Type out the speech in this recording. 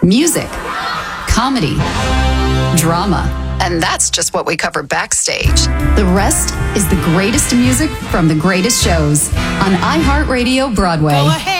music, comedy, drama. And that's just what we cover backstage. The rest is the greatest music from the greatest shows on iHeartRadio Broadway. Go ahead.